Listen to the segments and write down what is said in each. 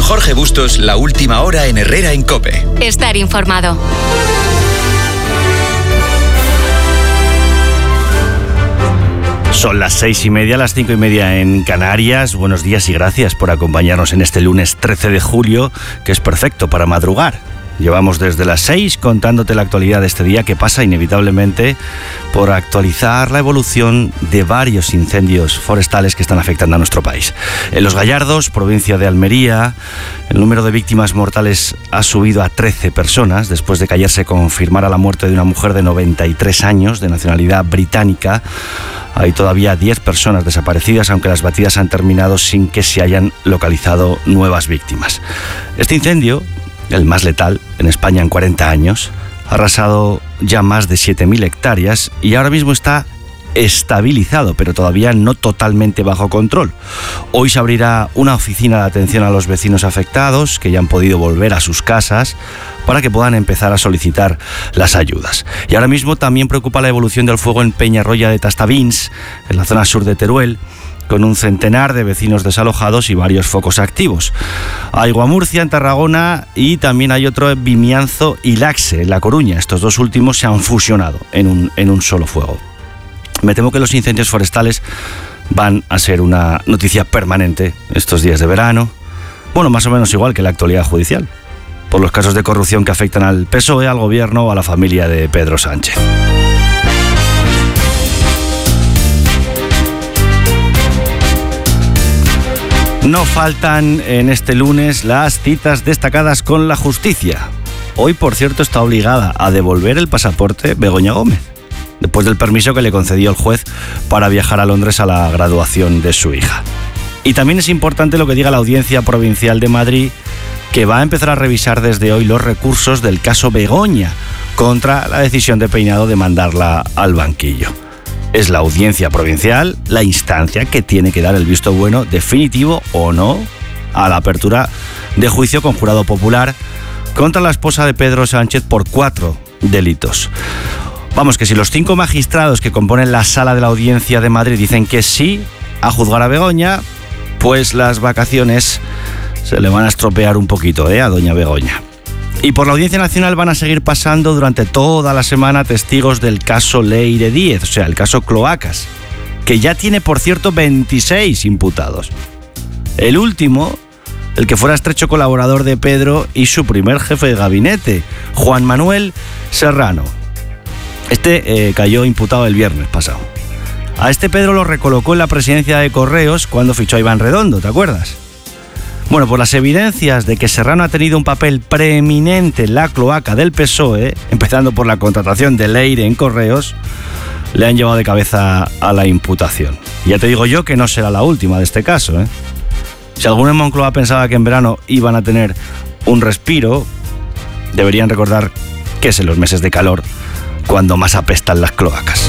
Jorge Bustos, la última hora en Herrera en COPE. Estar informado. Son las 6:30, las 5:30 en Canarias. Buenos días y gracias por acompañarnos en este lunes 13 de julio, que es perfecto para madrugar. Llevamos desde las 6 contándote la actualidad de este día, que pasa inevitablemente por actualizar la evolución de varios incendios forestales que están afectando a nuestro país. En Los Gallardos, provincia de Almería, el número de víctimas mortales ha subido a 13 personas después de que ayer se confirmara la muerte de una mujer de 93 años de nacionalidad británica. Hay todavía 10 personas desaparecidas, aunque las batidas han terminado sin que se hayan localizado nuevas víctimas. Este incendio, el más letal en España en 40 años, ha arrasado ya más de 7.000 hectáreas y ahora mismo está estabilizado, pero todavía no totalmente bajo control. Hoy se abrirá una oficina de atención a los vecinos afectados que ya han podido volver a sus casas para que puedan empezar a solicitar las ayudas. Y ahora mismo también preocupa la evolución del fuego en Peñarroya de Tastavins, en la zona sur de Teruel, con un centenar de vecinos desalojados y varios focos activos. Hay Guamurcia en Tarragona y también hay otro en Vimianzo y Laxe en La Coruña. Estos dos últimos se han fusionado en un solo fuego. Me temo que los incendios forestales van a ser una noticia permanente estos días de verano. Bueno, más o menos igual que la actualidad judicial, por los casos de corrupción que afectan al PSOE, al gobierno o a la familia de Pedro Sánchez. No faltan en este lunes las citas destacadas con la justicia. Hoy, por cierto, está obligada a devolver el pasaporte Begoña Gómez, después del permiso que le concedió el juez para viajar a Londres a la graduación de su hija. Y también es importante lo que diga la Audiencia Provincial de Madrid, que va a empezar a revisar desde hoy los recursos del caso Begoña contra la decisión de Peinado de mandarla al banquillo. Es la Audiencia Provincial la instancia que tiene que dar el visto bueno definitivo o no a la apertura de juicio con jurado popular contra la esposa de Pedro Sánchez por 4 delitos. Vamos, que si los 5 magistrados que componen la sala de la Audiencia de Madrid dicen que sí a juzgar a Begoña, pues las vacaciones se le van a estropear un poquito, a doña Begoña. Y por la Audiencia Nacional van a seguir pasando durante toda la semana testigos del caso Leire Díez, o sea, el caso Cloacas, que ya tiene, por cierto, 26 imputados. El último, el que fuera estrecho colaborador de Pedro y su primer jefe de gabinete, Juan Manuel Serrano. Este cayó imputado el viernes pasado. A este Pedro lo recolocó en la presidencia de Correos cuando fichó a Iván Redondo, ¿te acuerdas? Bueno, pues las evidencias de que Serrano ha tenido un papel preeminente en la cloaca del PSOE, empezando por la contratación de Leire en Correos, le han llevado de cabeza a la imputación. Ya te digo yo que no será la última de este caso, Si alguno en Moncloa pensaba que en verano iban a tener un respiro, deberían recordar que es en los meses de calor cuando más apestan las cloacas.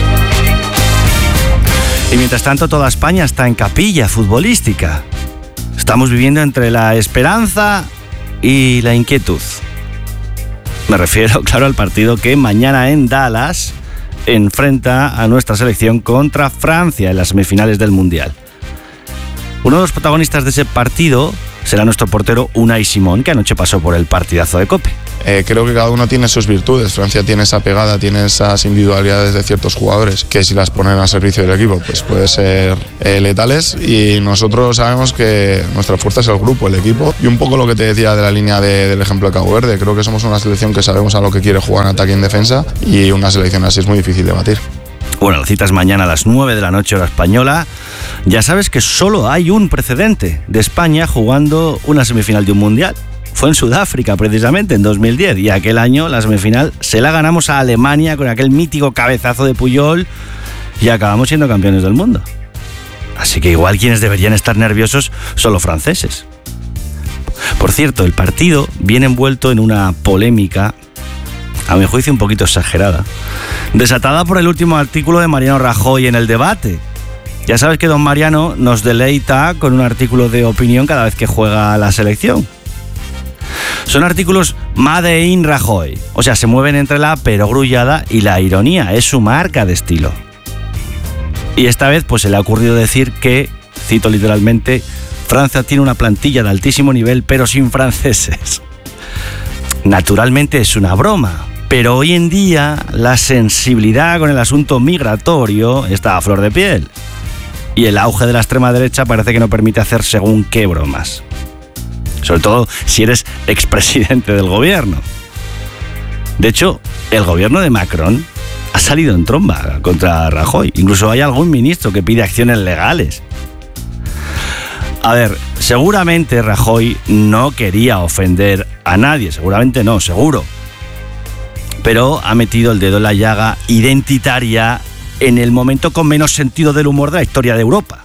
Y mientras tanto, toda España está en capilla futbolística. Estamos viviendo entre la esperanza y la inquietud. Me refiero, claro, al partido que mañana en Dallas enfrenta a nuestra selección contra Francia en las semifinales del Mundial. Uno de los protagonistas de ese partido será nuestro portero Unai Simón, que anoche pasó por el partidazo de COPE. Creo que cada uno tiene sus virtudes. Francia tiene esa pegada, tiene esas individualidades de ciertos jugadores que si las ponen al servicio del equipo pues puede ser letales, y nosotros sabemos que nuestra fuerza es el grupo, el equipo, y un poco lo que te decía de la línea del ejemplo de Cabo Verde. Creo que somos una selección que sabemos a lo que quiere jugar en ataque y en defensa, y una selección así es muy difícil de batir. Bueno, la cita es mañana a las 9 de la noche, hora española. Ya sabes que solo hay un precedente de España jugando una semifinal de un Mundial. Fue en Sudáfrica, precisamente, en 2010. Y aquel año la semifinal se la ganamos a Alemania con aquel mítico cabezazo de Puyol y acabamos siendo campeones del mundo. Así que igual quienes deberían estar nerviosos son los franceses. Por cierto, el partido viene envuelto en una polémica, a mi juicio un poquito exagerada, desatada por el último artículo de Mariano Rajoy en El Debate. Ya sabes que don Mariano nos deleita con un artículo de opinión cada vez que juega la selección. Son artículos Made in Rajoy, o sea, se mueven entre la perogrullada y la ironía, es su marca de estilo. Y esta vez pues se le ha ocurrido decir que, cito literalmente, Francia tiene una plantilla de altísimo nivel, pero sin franceses. Naturalmente es una broma, pero hoy en día la sensibilidad con el asunto migratorio está a flor de piel. Y el auge de la extrema derecha parece que no permite hacer según qué bromas. Sobre todo si eres expresidente del gobierno. De hecho, el gobierno de Macron ha salido en tromba contra Rajoy. Incluso hay algún ministro que pide acciones legales. A ver, seguramente Rajoy no quería ofender a nadie. Seguramente no, seguro. Pero ha metido el dedo en la llaga identitaria en el momento con menos sentido del humor de la historia de Europa.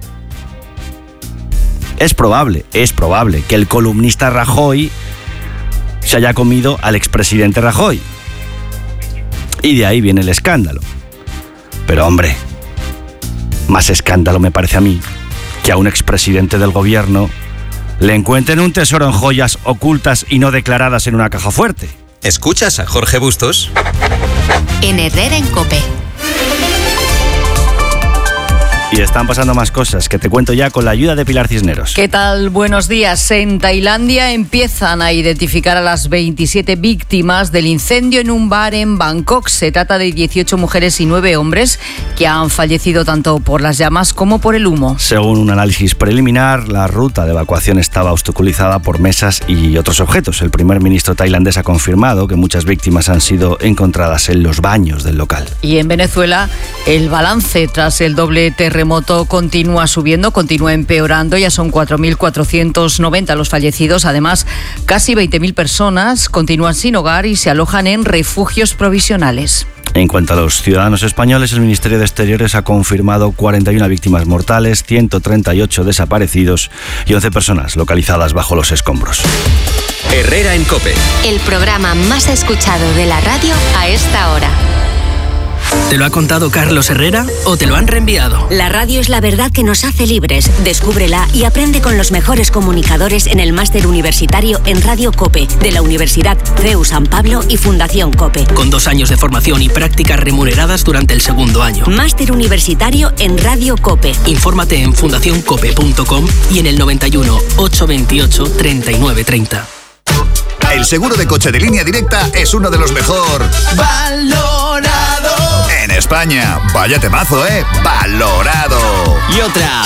Es probable que el columnista Rajoy se haya comido al expresidente Rajoy. Y de ahí viene el escándalo. Pero hombre, más escándalo me parece a mí que a un expresidente del gobierno le encuentren un tesoro en joyas ocultas y no declaradas en una caja fuerte. ¿Escuchas a Jorge Bustos? En Herrera en COPE. Y están pasando más cosas, que te cuento ya con la ayuda de Pilar Cisneros. ¿Qué tal? Buenos días. En Tailandia empiezan a identificar a las 27 víctimas del incendio en un bar en Bangkok. Se trata de 18 mujeres y 9 hombres que han fallecido tanto por las llamas como por el humo. Según un análisis preliminar, la ruta de evacuación estaba obstaculizada por mesas y otros objetos. El primer ministro tailandés ha confirmado que muchas víctimas han sido encontradas en los baños del local. Y en Venezuela, el balance tras el doble terremoto continúa subiendo, continúa empeorando. Ya son 4.490 los fallecidos. Además, casi 20.000 personas continúan sin hogar y se alojan en refugios provisionales. En cuanto a los ciudadanos españoles, el Ministerio de Exteriores ha confirmado 41 víctimas mortales, 138 desaparecidos y 11 personas localizadas bajo los escombros. Herrera en COPE. El programa más escuchado de la radio a esta hora. ¿Te lo ha contado Carlos Herrera o te lo han reenviado? La radio es la verdad que nos hace libres. Descúbrela y aprende con los mejores comunicadores en el máster universitario en Radio COPE de la Universidad CEU San Pablo y Fundación COPE. Con 2 años de formación y prácticas remuneradas durante el segundo año. Máster universitario en Radio COPE. Infórmate en fundacioncope.com y en el 91 828 3930. El seguro de coche de Línea Directa es uno de los mejor valorado en España. Vaya temazo, valorado. Y otra,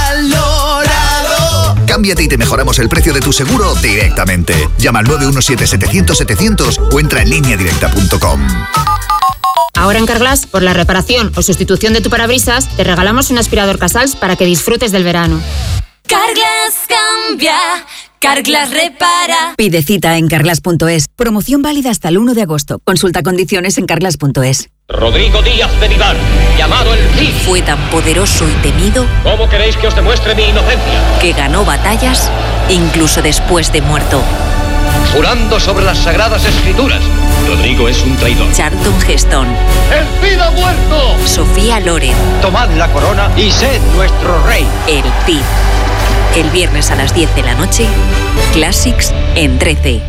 valorado. Cámbiate y te mejoramos el precio de tu seguro directamente. Llama al 917-700-700 o entra en lineadirecta.com. Ahora en Carglass, por la reparación o sustitución de tu parabrisas, te regalamos un aspirador Casals para que disfrutes del verano. Carglass cambia, Carglass repara. Pide cita en carglass.es. Promoción válida hasta el 1 de agosto. Consulta condiciones en carglass.es. Rodrigo Díaz de Vivar, llamado el Cid. Fue tan poderoso y temido. ¿Cómo queréis que os demuestre mi inocencia? Que ganó batallas incluso después de muerto. Jurando sobre las sagradas escrituras. Rodrigo es un traidor. Charlton Heston. ¡El Cid ha muerto! Sofía Loren. Tomad la corona y sed nuestro rey. El Cid. El viernes a las 10 de la noche, Classics en 13.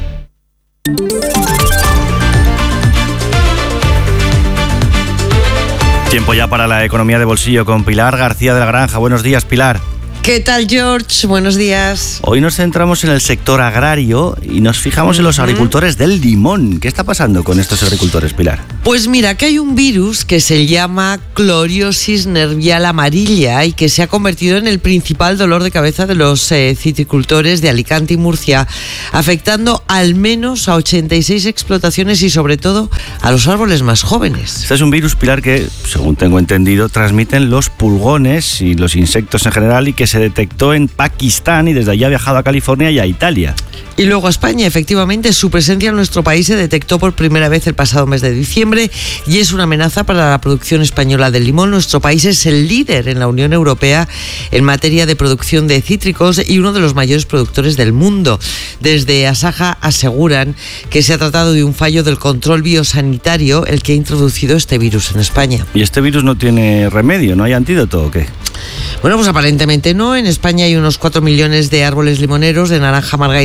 Tiempo ya para la economía de bolsillo con Pilar García de la Granja. Buenos días, Pilar. ¿Qué tal, George? Buenos días. Hoy nos centramos en el sector agrario y nos fijamos en los agricultores del limón. ¿Qué está pasando con estos agricultores, Pilar? Pues mira, que hay un virus que se llama cloriosis nervial amarilla y que se ha convertido en el principal dolor de cabeza de los citricultores de Alicante y Murcia, afectando al menos a 86 explotaciones y sobre todo a los árboles más jóvenes. Este es un virus, Pilar, que, según tengo entendido, transmiten los pulgones y los insectos en general y que se detectó en Pakistán y desde allí ha viajado a California y a Italia. Y luego a España, efectivamente, su presencia en nuestro país se detectó por primera vez el pasado mes de diciembre y es una amenaza para la producción española de limón. Nuestro país es el líder en la Unión Europea en materia de producción de cítricos y uno de los mayores productores del mundo. Desde Asaja aseguran que se ha tratado de un fallo del control biosanitario el que ha introducido este virus en España. ¿Y este virus no tiene remedio? ¿No hay antídoto o qué? Bueno, pues aparentemente no. En España hay unos 4 millones de árboles limoneros de naranja amarga y de lima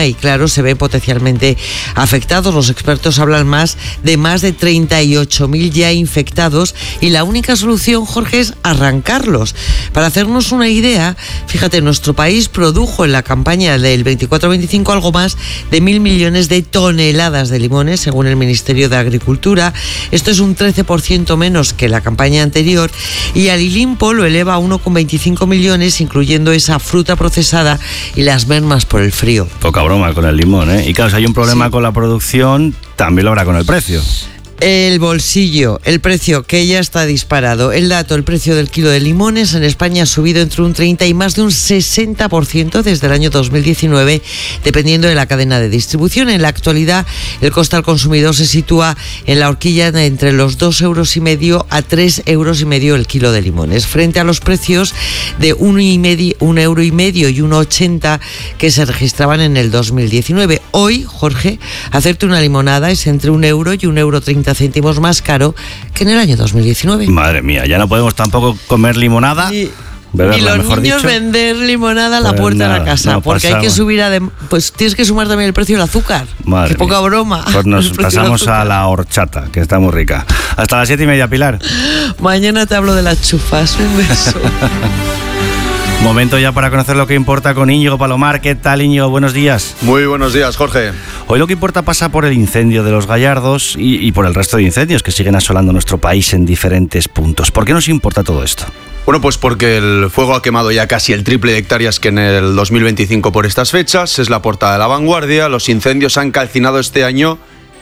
zona y, claro, se ven potencialmente afectados. Los expertos hablan de más de 38.000 ya infectados y la única solución, Jorge, es arrancarlos. Para hacernos una idea, fíjate, nuestro país produjo en la campaña del 24-25 algo más de 1.000 millones de toneladas de limones, según el Ministerio de Agricultura. Esto es un 13% menos que la campaña anterior y al Ilimpo lo eleva a 1,25 millones, incluyendo esa fruta procesada y las mermas por el frío. Poca broma con el limón, ¿eh? Y claro, si hay un problema con la producción, también lo habrá con el precio. El bolsillo, el precio que ya está disparado. El dato, el precio del kilo de limones en España ha subido entre un 30 y más de un 60% desde el año 2019, dependiendo de la cadena de distribución. En la actualidad, el coste al consumidor se sitúa en la horquilla de entre los 2,5 € a 3,5 € el kilo de limones, frente a los precios de 1,5 € y 1,80 que se registraban en el 2019. Hoy, Jorge, hacerte una limonada es entre 1 € y 1,30 € más caro que en el año 2019. Madre mía, ya no podemos tampoco comer limonada. Y los niños vender limonada a la puerta de la casa, porque hay que subir pues tienes que sumar también el precio del azúcar. Madre Qué poca mía. broma. Pues nos pasamos a la horchata, que está muy rica. Hasta las 7:30, Pilar. Mañana te hablo de las chufas. Un beso. Momento ya para conocer lo que importa con Íñigo Palomar. ¿Qué tal, Íñigo? Buenos días. Muy buenos días, Jorge. Hoy lo que importa pasa por el incendio de los Gallardos y por el resto de incendios que siguen asolando nuestro país en diferentes puntos. ¿Por qué nos importa todo esto? Bueno, pues porque el fuego ha quemado ya casi el triple de hectáreas que en el 2025 por estas fechas. Es la portada de La Vanguardia. Los incendios han calcinado este año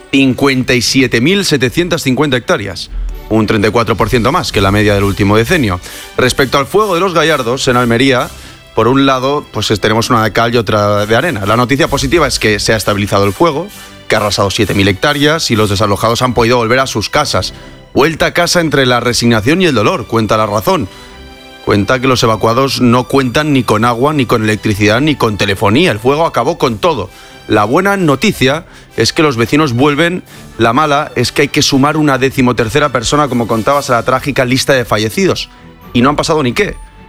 57.750 hectáreas. Un 34% más que la media del último decenio. Respecto al fuego de los Gallardos, en Almería, por un lado, pues tenemos una de cal y otra de arena. La noticia positiva es que se ha estabilizado el fuego, que ha arrasado 7.000 hectáreas y los desalojados han podido volver a sus casas. Vuelta a casa entre la resignación y el dolor, cuenta La Razón. Cuenta que los evacuados no cuentan ni con agua, ni con electricidad, ni con telefonía. El fuego acabó con todo. La buena noticia es que los vecinos vuelven. La mala es que hay que sumar una 13ª persona, como contabas, a la trágica lista de fallecidos. Y no han pasado ni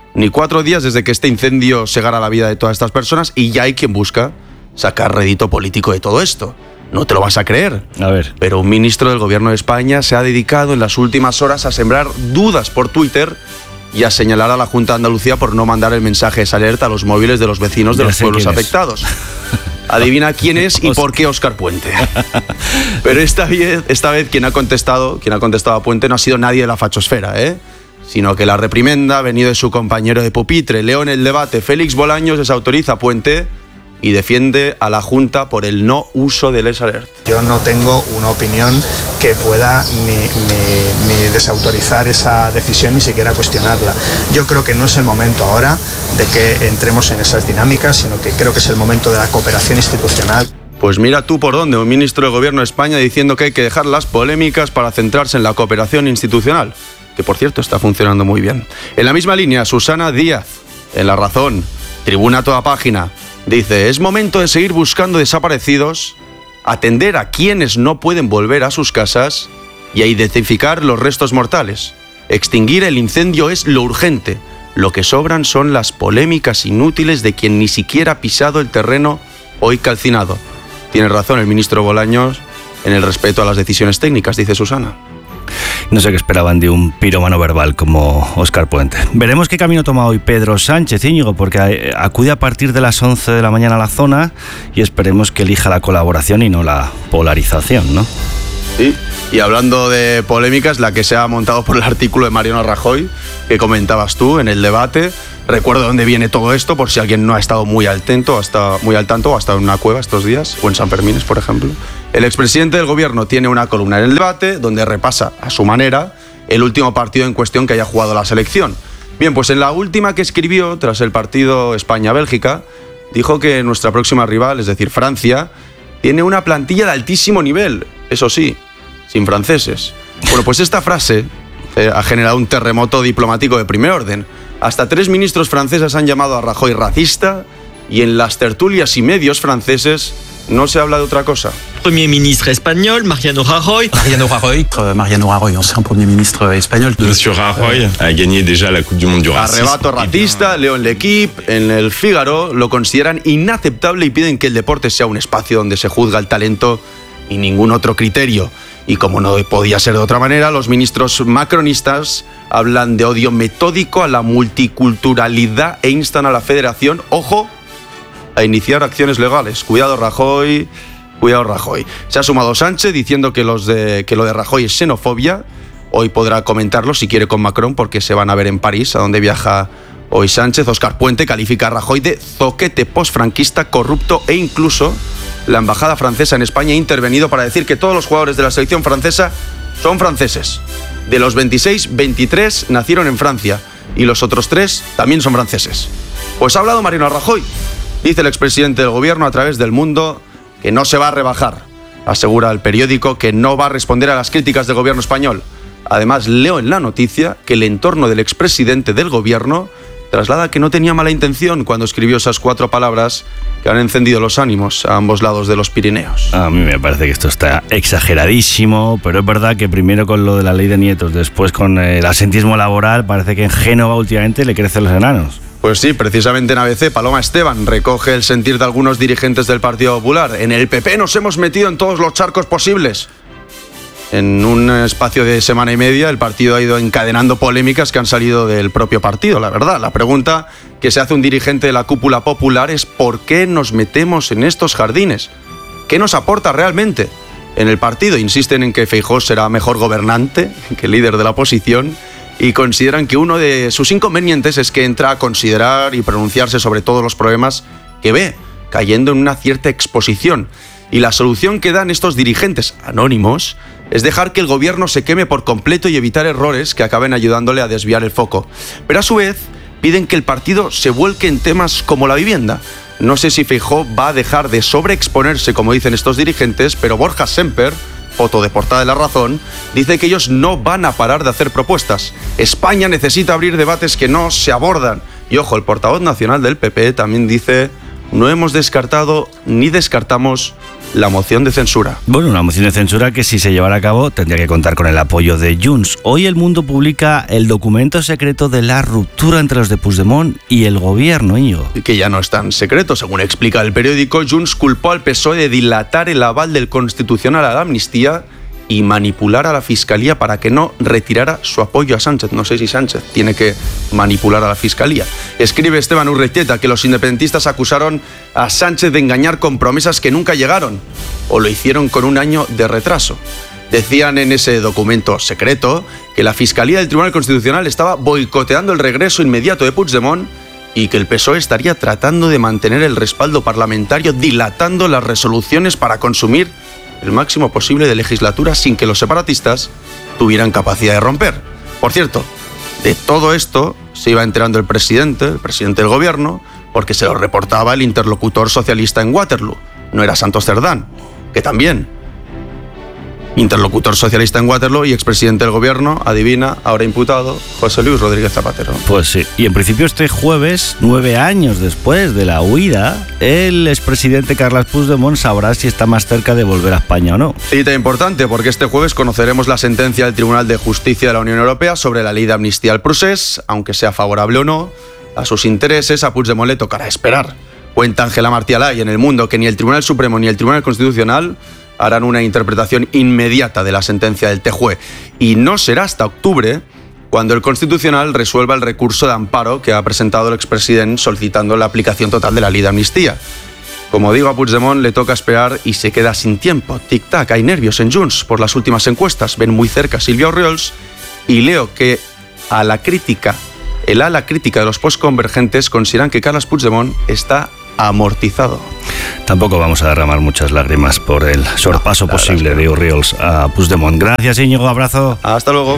4 días desde que este incendio segara la vida de todas estas personas y ya hay quien busca sacar rédito político de todo esto. No te lo vas a creer. A ver. Pero un ministro del Gobierno de España se ha dedicado en las últimas horas a sembrar dudas por Twitter y a señalar a la Junta de Andalucía por no mandar el mensaje de alerta a los móviles de los vecinos de los pueblos afectados. Adivina quién es y por qué Óscar Puente. Pero esta vez quien ha contestado a Puente no ha sido nadie de la fachosfera, sino que la reprimenda ha venido de su compañero de pupitre. Leo en El Debate, Félix Bolaños desautoriza a Puente y defiende a la Junta por el no uso del S-Alert. Yo no tengo una opinión que pueda ni desautorizar esa decisión ni siquiera cuestionarla. Yo creo que no es el momento ahora de que entremos en esas dinámicas, sino que creo que es el momento de la cooperación institucional. Pues mira tú por dónde, un ministro del Gobierno de España diciendo que hay que dejar las polémicas para centrarse en la cooperación institucional, que por cierto está funcionando muy bien. En la misma línea, Susana Díaz, en La Razón, Tribuna a toda página, dice: es momento de seguir buscando desaparecidos, atender a quienes no pueden volver a sus casas y a identificar los restos mortales. Extinguir el incendio es lo urgente. Lo que sobran son las polémicas inútiles de quien ni siquiera ha pisado el terreno hoy calcinado. Tiene razón el ministro Bolaños en el respeto a las decisiones técnicas, dice Susana. No sé qué esperaban de un pirómano verbal como Óscar Puente. Veremos qué camino toma hoy Pedro Sánchez, Íñigo, porque acude a partir de las 11 de la mañana a la zona y esperemos que elija la colaboración y no la polarización, ¿no? Sí, y hablando de polémicas, la que se ha montado por el artículo de Mariano Rajoy, que comentabas tú en El Debate. Recuerdo dónde viene todo esto, por si alguien no ha estado muy al tanto o ha estado en una cueva estos días, o en San Fermines, por ejemplo. El expresidente del Gobierno tiene una columna en El Debate donde repasa a su manera el último partido en cuestión que haya jugado la selección. Bien, pues en la última que escribió, tras el partido España-Bélgica, dijo que nuestra próxima rival, es decir, Francia, tiene una plantilla de altísimo nivel, eso sí, sin franceses. Bueno, pues esta frase ha generado un terremoto diplomático de primer orden. Hasta 3 ministros franceses han llamado a Rajoy racista y en las tertulias y medios franceses no se habla de otra cosa. Premier ministre espagnol, Mariano Rajoy. Ancien Premier ministre espagnol. Monsieur Rajoy a gagné déjà la Coupe du Monde du racisme. Arrebato racista, leo en L'Equipe, en El Figaro, lo consideran inaceptable y piden que el deporte sea un espacio donde se juzga el talento y ningún otro criterio. Y como no podía ser de otra manera, los ministros macronistas hablan de odio metódico a la multiculturalidad e instan a la federación, ojo, a iniciar acciones legales. Cuidado Rajoy. Se ha sumado Sánchez diciendo que lo de Rajoy es xenofobia. Hoy podrá comentarlo si quiere con Macron porque se van a ver en París, a donde viaja hoy Sánchez. Óscar Puente califica a Rajoy de zoquete postfranquista, corrupto e incluso la embajada francesa en España ha intervenido para decir que todos los jugadores de la selección francesa son franceses. De los 26, 23 nacieron en Francia y los otros 3 también son franceses. Pues ha hablado Mariano Rajoy. Dice el expresidente del gobierno a través del Mundo que no se va a rebajar. Asegura el periódico que no va a responder a las críticas del gobierno español. Además, leo en la noticia que el entorno del expresidente del gobierno traslada que no tenía mala intención cuando escribió esas 4 palabras que han encendido los ánimos a ambos lados de los Pirineos. A mí me parece que esto está exageradísimo, pero es verdad que primero con lo de la ley de nietos, después con el asentismo laboral, parece que en Génova últimamente le crecen los enanos. Pues sí, precisamente en ABC, Paloma Esteban recoge el sentir de algunos dirigentes del Partido Popular. En el PP nos hemos metido en todos los charcos posibles. En un espacio de semana y media, el partido ha ido encadenando polémicas que han salido del propio partido, la verdad. La pregunta que se hace un dirigente de la cúpula popular es ¿por qué nos metemos en estos jardines? ¿Qué nos aporta realmente? En el partido insisten en que Feijóo será mejor gobernante que líder de la oposición y consideran que uno de sus inconvenientes es que entra a considerar y pronunciarse sobre todos los problemas que ve, cayendo en una cierta exposición. Y la solución que dan estos dirigentes anónimos es dejar que el gobierno se queme por completo y evitar errores que acaben ayudándole a desviar el foco. Pero a su vez piden que el partido se vuelque en temas como la vivienda. No sé si Feijóo va a dejar de sobreexponerse, como dicen estos dirigentes, pero Borja Semper, foto de portada de La Razón, dice que ellos no van a parar de hacer propuestas. España necesita abrir debates que no se abordan. Y ojo, el portavoz nacional del PP también dice: no hemos descartado ni descartamos la moción de censura. Bueno, una moción de censura que si se llevara a cabo tendría que contar con el apoyo de Junts. Hoy El Mundo publica el documento secreto de la ruptura entre los de Puigdemont y el gobierno, Íñigo. Y que ya no es tan secreto. Según explica el periódico, Junts culpó al PSOE de dilatar el aval del Constitucional a la amnistía y manipular a la Fiscalía para que no retirara su apoyo a Sánchez. No sé si Sánchez tiene que manipular a la Fiscalía. Escribe Esteban Urrechieta que los independentistas acusaron a Sánchez de engañar con promesas que nunca llegaron, o lo hicieron con un año de retraso. Decían en ese documento secreto que la Fiscalía del Tribunal Constitucional estaba boicoteando el regreso inmediato de Puigdemont y que el PSOE estaría tratando de mantener el respaldo parlamentario, dilatando las resoluciones para consumir el máximo posible de legislatura sin que los separatistas tuvieran capacidad de romper. Por cierto, de todo esto se iba enterando el presidente del gobierno, porque se lo reportaba el interlocutor socialista en Waterloo. No era Santos Cerdán, que también interlocutor socialista en Waterloo y expresidente del gobierno, adivina, ahora imputado, José Luis Rodríguez Zapatero. Pues sí, y en principio este jueves, 9 años después de la huida, el expresidente Carles Puigdemont sabrá si está más cerca de volver a España o no. Cita importante, porque este jueves conoceremos la sentencia del Tribunal de Justicia de la Unión Europea sobre la ley de amnistía al procés, aunque sea favorable o no a sus intereses. A Puigdemont le tocará esperar. Cuenta Ángela Martí Alay en El Mundo que ni el Tribunal Supremo ni el Tribunal Constitucional harán una interpretación inmediata de la sentencia del TJUE. Y no será hasta octubre cuando el Constitucional resuelva el recurso de amparo que ha presentado el expresidente solicitando la aplicación total de la ley de amnistía. Como digo, a Puigdemont le toca esperar y se queda sin tiempo. Tic-tac, hay nervios en Junts por las últimas encuestas. Ven muy cerca a Silvia Orriols y leo que el ala crítica de los postconvergentes consideran que Carles Puigdemont está amortizado. Tampoco vamos a derramar muchas lágrimas por el sorpaso posible de Orriols a Puigdemont. Gracias, Íñigo, abrazo. Hasta luego.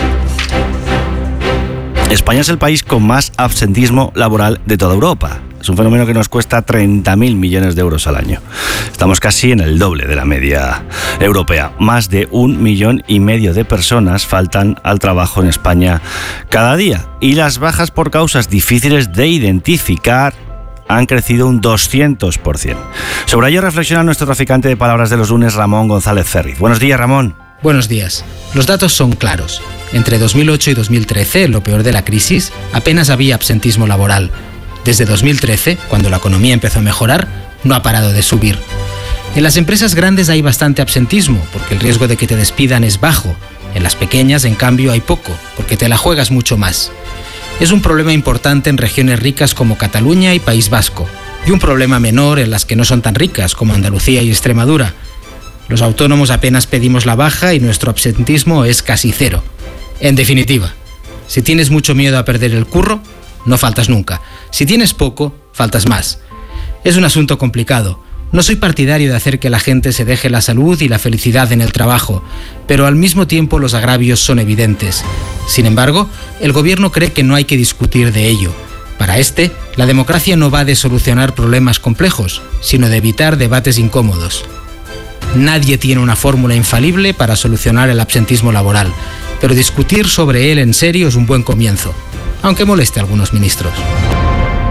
España es el país con más absentismo laboral de toda Europa. Es un fenómeno que nos cuesta 30.000 millones de euros al año. Estamos casi en el doble de la media europea. Más de 1,5 millones de personas faltan al trabajo en España cada día. Y las bajas por causas difíciles de identificar han crecido un 200%. Sobre ello reflexiona nuestro traficante de palabras de los lunes, Ramón González Ferriz. Buenos días, Ramón. Buenos días. Los datos son claros. Entre 2008 y 2013, lo peor de la crisis, apenas había absentismo laboral. Desde 2013, cuando la economía empezó a mejorar, no ha parado de subir. En las empresas grandes hay bastante absentismo, porque el riesgo de que te despidan es bajo. En las pequeñas, en cambio, hay poco, porque te la juegas mucho más. Es un problema importante en regiones ricas como Cataluña y País Vasco, y un problema menor en las que no son tan ricas como Andalucía y Extremadura. Los autónomos apenas pedimos la baja y nuestro absentismo es casi cero. En definitiva, si tienes mucho miedo a perder el curro, no faltas nunca. Si tienes poco, faltas más. Es un asunto complicado. No soy partidario de hacer que la gente se deje la salud y la felicidad en el trabajo, pero al mismo tiempo los agravios son evidentes. Sin embargo, el gobierno cree que no hay que discutir de ello. Para la democracia no va de solucionar problemas complejos, sino de evitar debates incómodos. Nadie tiene una fórmula infalible para solucionar el absentismo laboral, pero discutir sobre él en serio es un buen comienzo, aunque moleste a algunos ministros.